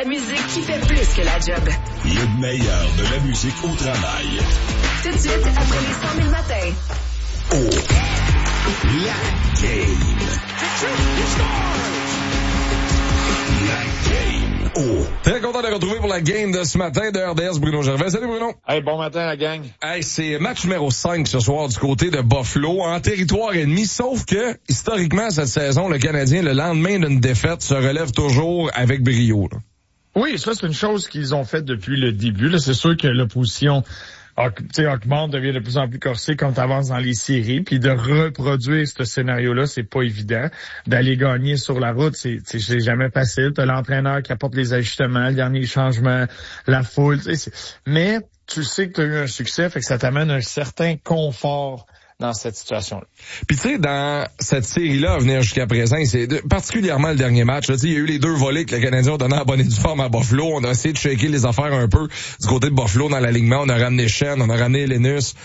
La musique qui fait plus que la job. Le meilleur de la musique au travail. Tout de suite, après les 100 000 matins. Oh, la game. La game. Oh. Très content de retrouver pour la game de ce matin de RDS, Bruno Gervais. Salut Bruno. Hey, bon matin la gang. Hey, c'est match numéro 5 ce soir du côté de Buffalo, en territoire ennemi, sauf que, historiquement, cette saison, le Canadien, le lendemain d'une défaite, se relève toujours avec brio. Là. Oui, ça, c'est une chose qu'ils ont faite depuis le début. Là, c'est sûr que l'opposition augmente, devient de plus en plus corsée quand tu avances dans les séries. Puis de reproduire ce scénario-là, c'est pas évident. D'aller gagner sur la route, c'est jamais facile. T'as l'entraîneur qui apporte les ajustements, le dernier changement, la foule. Mais tu sais que tu as eu un succès, fait que ça t'amène un certain confort dans cette situation-là. Puis tu sais, dans cette série-là à venir jusqu'à présent, c'est particulièrement le dernier match. Il y a eu les deux volets que le Canadien a donné à bonne et due forme à Buffalo. On a essayé de shaker les affaires un peu du côté de Buffalo dans l'alignement. On a ramené Schenn, on a ramené Linus.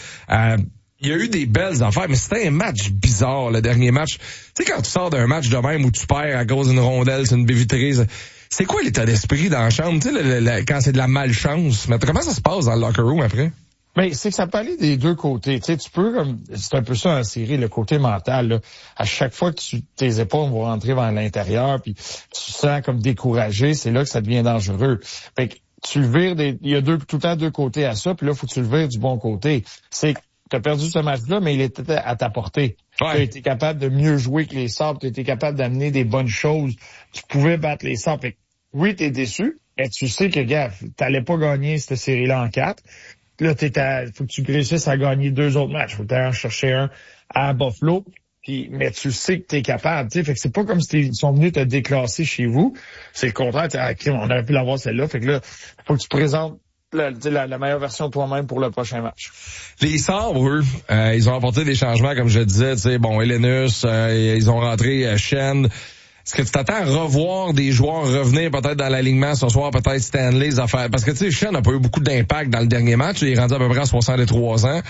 Il y a eu des belles affaires, mais c'était un match bizarre, le dernier match. Tu sais, quand tu sors d'un match de même où tu perds à cause d'une rondelle, c'est une baie vitrée, c'est quoi l'état d'esprit dans la chambre? Tu sais, quand c'est de la malchance. Mais comment ça se passe dans le locker room après? Mais c'est que ça peut aller des deux côtés. Tu sais, tu peux, comme c'est un peu ça en série, le côté mental. Là. À chaque fois que tes épaules vont rentrer vers l'intérieur, puis tu te sens comme découragé, c'est là que ça devient dangereux. Fait que tu le vires il y a tout le temps deux côtés à ça, puis là, faut que tu le vires du bon côté. C'est que tu as perdu ce match-là, mais il était à ta portée. Ouais. Tu as été capable de mieux jouer que les Sabres, tu as été capable d'amener des bonnes choses. Tu pouvais battre les Sabres. Fait que, oui, t'es déçu, mais tu sais que, gars, t'allais pas gagner cette série-là en 4. Là, faut que tu réussisses à gagner 2 autres matchs. Faut que tu ailles en chercher un à Buffalo. Mais tu sais que tu es capable. T'sais. Fait que c'est pas comme si ils sont venus te déclasser chez vous. C'est le contraire. On aurait pu l'avoir celle-là. Fait que là, faut que tu présentes la meilleure version de toi-même pour le prochain match. Les Sabres, eux, ils ont apporté des changements, comme je disais. Linus, ils ont rentré Schenn. Est-ce que tu t'attends à revoir des joueurs revenir peut-être dans l'alignement ce soir, peut-être Stanley, les affaires? Parce que tu sais, Schenn n'a pas eu beaucoup d'impact dans le dernier match. Il est rendu à peu près à 63 ans.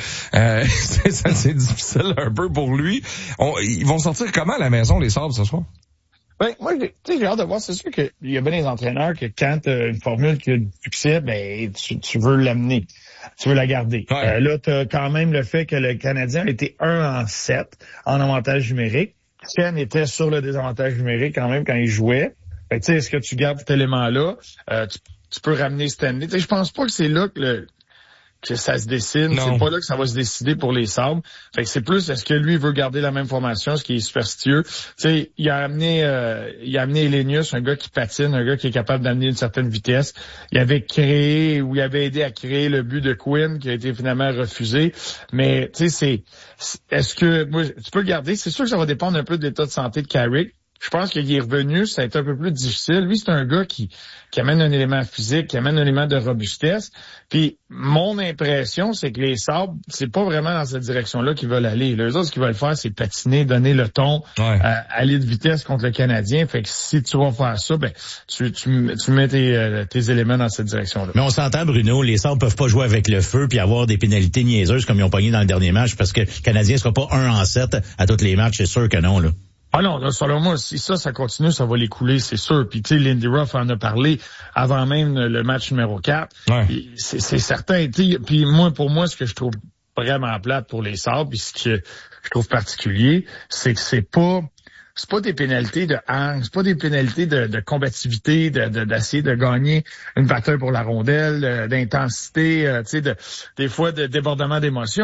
C'est difficile un peu pour lui. Ils vont sortir comment à la maison, les Sabres, ce soir? Ben, moi, j'ai hâte de voir. C'est sûr qu'il y a bien des entraîneurs que quand tu as une formule qui a du succès, ben, tu veux l'amener. Tu veux la garder. Ouais. Là, tu as quand même le fait que le Canadien a été 1-7 en avantage numérique. Schenn était sur le désavantage numérique quand même quand il jouait. Fait que, tu sais, est-ce que tu gardes cet élément-là? Tu peux ramener Stanley. Tu sais, je pense pas que c'est là que ça se dessine. Non. C'est pas là que ça va se décider pour les Sabres. Fait que c'est plus, est-ce que lui veut garder la même formation, ce qui est superstitieux. Tu sais, il a amené Elenius, un gars qui patine, un gars qui est capable d'amener une certaine vitesse. Il avait aidé à créer le but de Quinn, qui a été finalement refusé. Mais, tu sais, est-ce que, moi, tu peux le garder? C'est sûr que ça va dépendre un peu de l'état de santé de Carrick. Je pense qu'il est revenu, ça a été un peu plus difficile. Lui, c'est un gars qui amène un élément physique, qui amène un élément de robustesse. Puis, mon impression, c'est que les Sabres, c'est pas vraiment dans cette direction-là qu'ils veulent aller. Les autres, ce qu'ils veulent faire, c'est patiner, donner le ton, aller de vitesse contre le Canadien. Fait que si tu vas faire ça, ben, tu mets tes éléments dans cette direction-là. Mais on s'entend, Bruno, les Sabres peuvent pas jouer avec le feu puis avoir des pénalités niaiseuses comme ils ont pogné dans le dernier match parce que le Canadien sera pas 1-7 à tous les matchs, c'est sûr que non, là. Ah non, là, selon moi, si ça continue, ça va les couler, c'est sûr. Puis tu sais, Lindy Ruff en a parlé avant même le match numéro 4. Ouais. C'est certain. Puis pour moi, ce que je trouve vraiment plate pour les Sabres, puis ce que je trouve particulier, c'est que c'est pas des pénalités de hang, c'est pas des pénalités de combativité, d'essayer de gagner une bataille pour la rondelle, d'intensité, tu sais, des fois de débordement d'émotions.